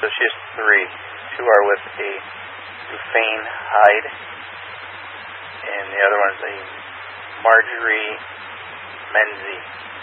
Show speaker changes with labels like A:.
A: So she has 3. 2 are with a Dufane hide, and the other one is a Marjorie Menzie.